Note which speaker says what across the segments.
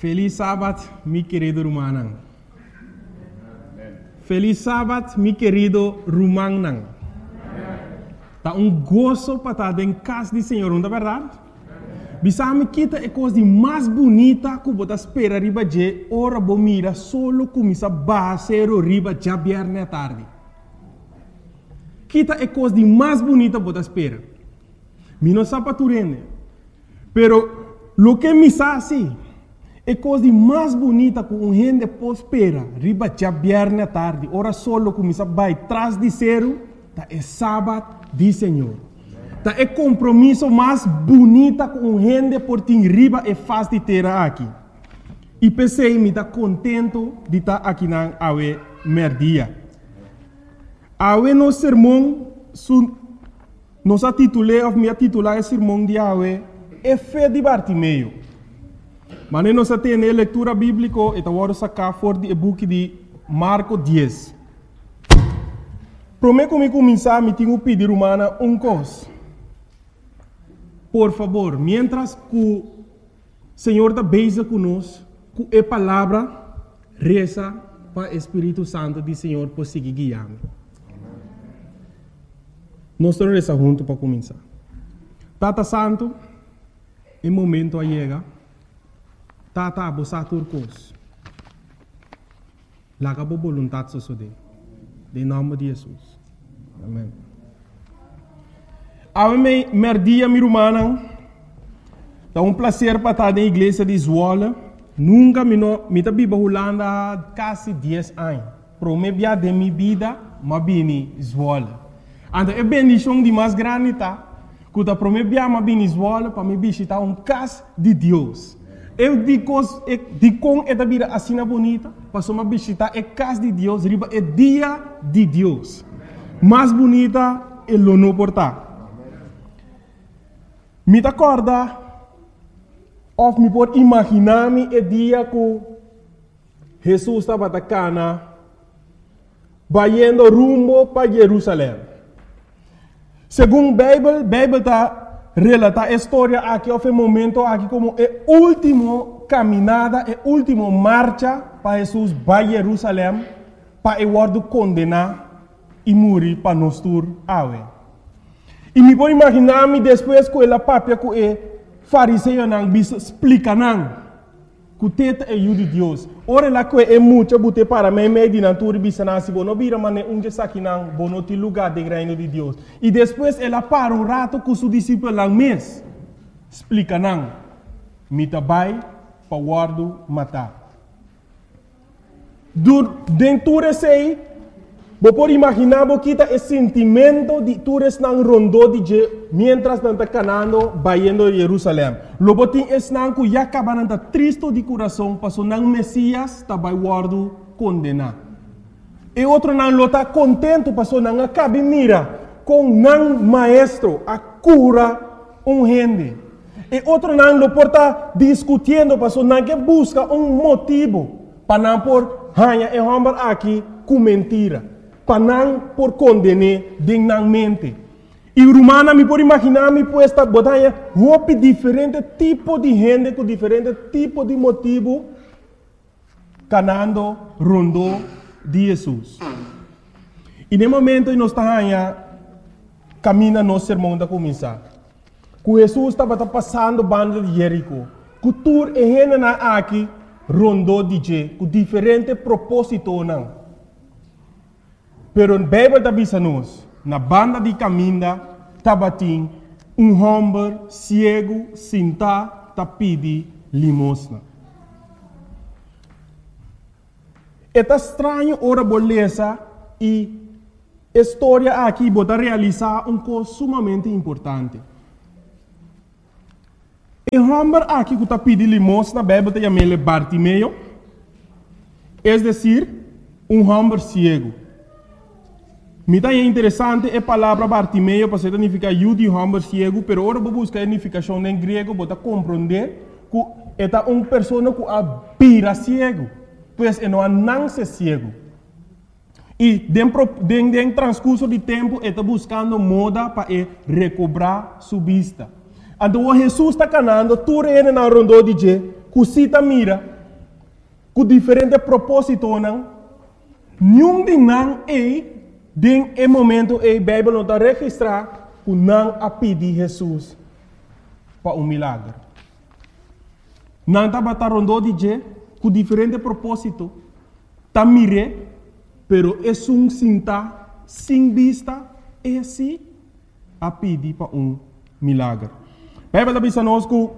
Speaker 1: Feliz sábado, mi querido Rumanang. Feliz sábado, mi querido Rumanang. Tá gozo para estar em casa do Senhor, não é verdade? Bisame kita é coisa mais bonita que você espera riba de ora bomira solo começa basero riba já viernes à tarde. Kita é coisa mais bonita que você espera. Mi não sabe turene. Pero lo que me sabe é coisa mais bonita que gente pode esperar riba já viernes à tarde. Ora solo começa vai trás de zero, tá é sábado do Senhor. Tá é compromisso mais bonita com gente por ter riba e faz de ter aqui. E pensei me tá contento de estar aqui na awe merdia. Awe no sermão nos titulei of me titular o sermão de awe é fé de Bartimeu. Mas nós temos a leitura bíblica e agora sacar fora do book de Marcos 10. Prometo que começar me tenho pedir humana coisa. Por favor, mientras que o Senhor está beija conosco, com a palavra, reza para o Espírito Santo do Senhor por seguir guiando. Nós estamos rezando juntos para começar. Tata Santo, em momento a chega, Tata abosa turcos. Laga por vontade sosode. Em nome de Jesus. Amém. Ave merdia mi rumana. É prazer para estar na igreja de Zwolle. Nunca me tá biba Holanda quase 10 anos. Promebia de minha vida, mas bini Zwolle. Então é bendição de mais grande tá. Que tá promebia mas bini Zwolle para me visitar casa de Deus. Eu digo com esta vida assim bonita, para me visitar a casa de Deus, riba é dia de Deus. Mais bonita é o não portar. Me acorda, ou me pode imaginar-me o dia que Jesus estava na cana, indo rumo para Jerusalém. Segundo a Bíblia está relata a história aqui, houve um momento aqui como a última caminhada, a última marcha para Jesus para Jerusalém, para o condenar e morrer para nós todos. E me pode imaginar-me depois que ela papia que o fariseu não explica não que o teto é o de Deus. Ora lá que é muito bote para mim meio de natura bisana se bono bira mane onde saki não bono ti lugar de reino de Deus. E depois ela para um rato com seu discípulo lá mês explica não me tabai para guardo matar. Dentro desse você pode imaginar que o sentimento de todos não rondou de mientras não está canando, vaindo a Jerusalém. Logo tem esse não que já acaba não está triste de coração, passou não Messias está vai guardo condenar. E outro não está contente, passou não acaba mira com não maestro a cura gente. E outro não lo porta discutindo, passou não que busca motivo para não por hanha e homem aqui com mentira. Para não por condenar dignamente. E o romano me pode imaginar me puesta botanha roupa diferente tipo de gente com diferente tipo de motivo canando rondou de Jesus. E no momento nós estamos caminhando nosso sermão da começar. Que Jesus estava passando banda de Jerico. Que tur e gente aqui rondou de Jesus com diferente propósito não. Pero a Bíblia está dizendo na banda de caminho, tabatim, homem cego, sentado, tá pedi limosna. É estranho ora beleza e a história aqui pode realizar coisa sumamente importante. O homem aqui que tá pedi limosna, a Bíblia está chamando Bartimeu, é decir, homem cego. Me dá interessante a palavra Bartimeu para significar de homem cego, pero agora vou buscar a significação em grego para compreender que é uma pessoa que vira cego, pois não nasce cego. E dentro do transcurso de tempo está buscando moda para recobrar sua vista. Então Jesus está canando, tu reina na rondô de que cita mira, com diferente propósito, não? Nenhum de não den e momento a Bíblia não está registrar que não a pedir Jesus para milagre. Não está batendo de je com diferente propósito, tá mire, pero é cinta, sem vista, é assim a pedir para milagre. A Bíblia diz a nós que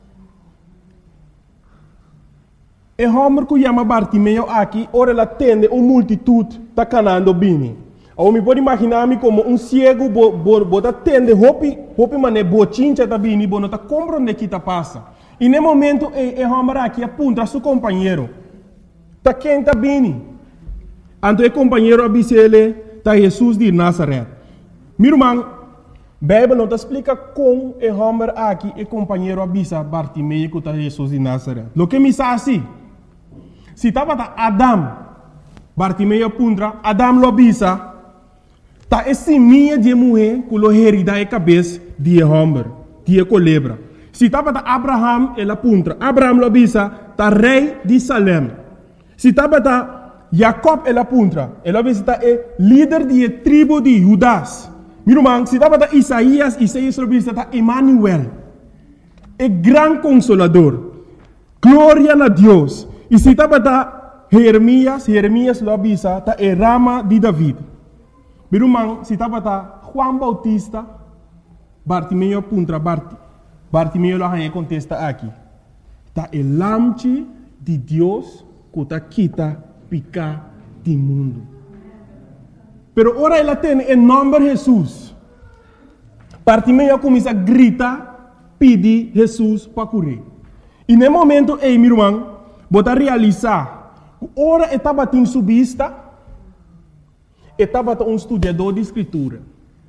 Speaker 1: e homem que chama Bartimeu aqui, ora ela atende uma multitude tá canando bem. Eu me pode imaginar-me como cego, bota atende, hopi mané bochincha tá bem, bota tá compreende que tá passa. E no momento e homem aqui aponta seu companheiro, tá quem tá bem. Então o companheiro avisa ele, tá Jesus de Nazaré. Meu irmão, a Bíblia não explica como o homem aqui e companheiro avisa Bartimeu que tá Jesus de Nazaré. Lo que me diz assim, se estava Adam, Bartimeu apunta, Adam lo avisa, tá esse minha de mulher que lo herida a cabeça de homem, de culebra. Se estava Abraham, ele apunta, Abraham lo avisa, tá rei de Salem. Se estava Jacob, ele apunta, ele avisa, tá líder de tribo de Judas. Meu irmão, se estava Isaías lo avisa, tá Emmanuel, é grande consolador, glória a Deus. E se estava Jeremias lo avisa, está a rama de David. Meu irmão, se estava Juan Bautista, Bartimeu apunta, Bartimeu lo contesta aqui. Está o lamche de Deus que está quita picar do mundo. Pero ora ela tem o nome de Jesus. Bartimeu começa a gritar, pedir Jesus para curar. E no momento, meu irmão, bota realizar, ora estava em sua vista, estava estudador de escritura.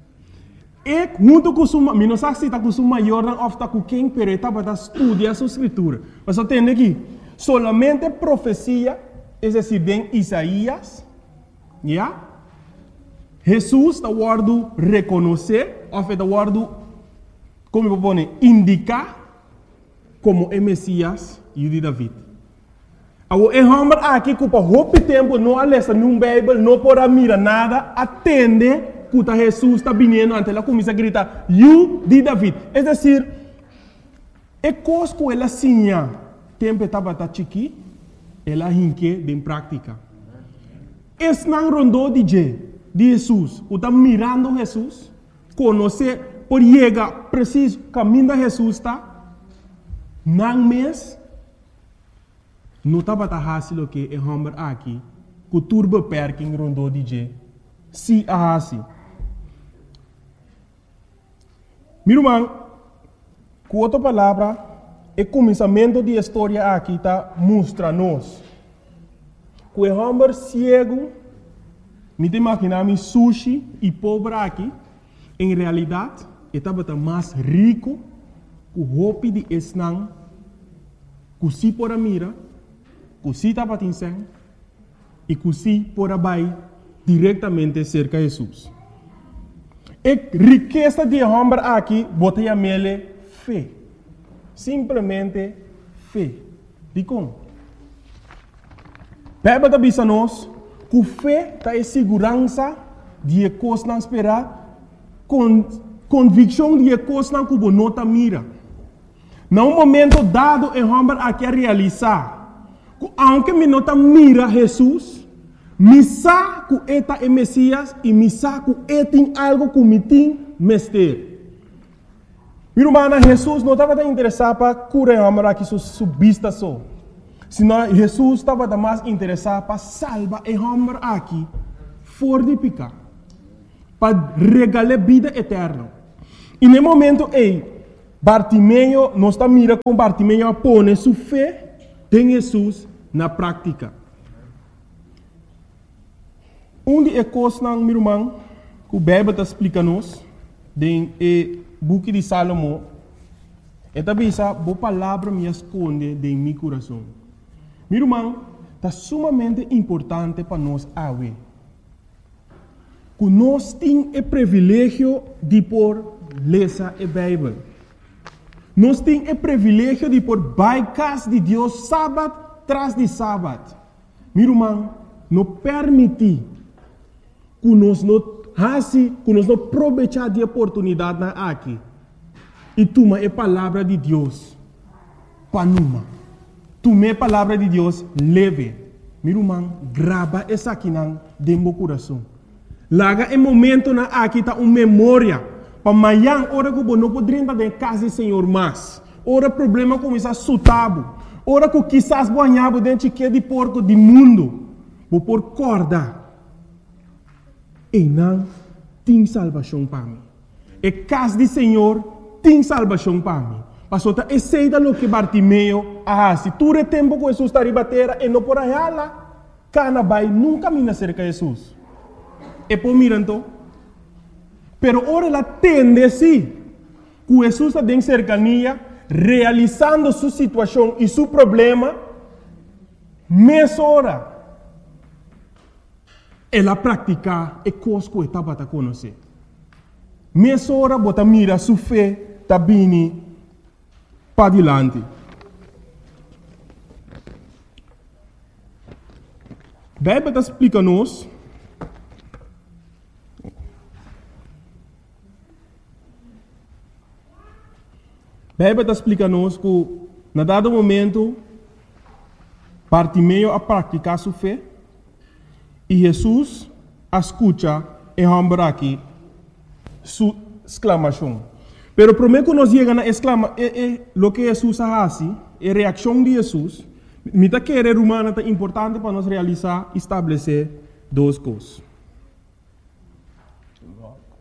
Speaker 1: E junto com sua, não sei se está com sua maior ou está com quem, mas estava estudando sua escritura. Mas eu tenho aqui, solamente profecia, é decir, bem Isaías, já? Jesus está guardando reconhecer, ou está guardando, como eu vou indicar, como é Messias e o de David. O homem aqui que por muito tempo não alessa num Bíblia, não pode mirar nada, atende que Jesus está vindo, então ela começa a gritar, "You de David". É decir, é coisa que ela sinha, tempo estava chiqui, ela hinque bem prática. Esse não rondou de Jesus, o está mirando Jesus, conhecer, por chegar preciso, caminho de Jesus está, não mês, não estava fácil que o homem aqui, que o turbo perking rondou de se a assim. Meu irmão, com outra palavra, o começamento da história aqui está mostra-nos que o homem cego, me imaginar sushi e pobre aqui, em realidade, estava mais rico que o roupa de esnang, que se por a mira, que se estava atingindo e que se por a vai diretamente cerca de Jesus. A riqueza de homem aqui, botei a mele fé. Simplesmente fé. De como? A Bíblia diz a nós que fé está em segurança de coisas não esperar, convicção de coisas não que não está mira. Num momento dado, o homem aqui a realizar, que aunque me não está mira Jesus, me sabe que ele é Messias e me sabe que ele tem algo que me tem mestre. Meu irmão, Jesus não estava interessado para curar o homem aqui sua vista só. Senão Jesus estava mais interessado para salvar o homem aqui fora de pecar. Para regalar vida eterna. E no momento Bartimeu, nós estamos mirando com Bartimeu a pôr sua fé em Jesus na prática. De coisas, meu irmão, que a Bíblia está explicando-nos, no book de Salomão, é também essa boa palavra me esconde em meu coração. Meu irmão, está sumamente importante para nós ver que nós temos o privilégio de ler a Bíblia. Nós temos o privilégio de por by casa de Deus sábado tras de sábado, meu irmão, não permite que nós não aproveitar de oportunidade na aqui e toma a palavra de Deus para numa. Toma a palavra de Deus leve. Meu irmão, grava essa aqui dentro do coração. Laga em momento na aqui tá uma memória para amanhã, hora que você não pode entrar em casa do Senhor mais. Hora problema começa a sutabo. Hora que quizás banhava dentro de porco do mundo. Vou por corda. E não tem salvação para mim. E casa do Senhor tem salvação para mim. Passou a essa lo que Bartimeu se tu é tempo que Jesus está ribatera e não por aí lá, cana vai nunca mina cerca de Jesus. E por miranto, pero ora ela tende assim, que Jesus está em cercania, realizando sua situação e seu problema, meia hora. Ela pratica e coisa que estava a conhecer. Meia hora, bota mira sua fé, está bem para adiante. A Bíblia explica-nos que, na dado momento, Bartimeu a praticar sua fé e Jesus escuta e ambra aqui sua exclamação. Pero primeiro que nós chegamos na exclama, lo que Jesus faz, a reação de Jesus, me está querer humana é importante para nós realizar, estabelecer duas coisas.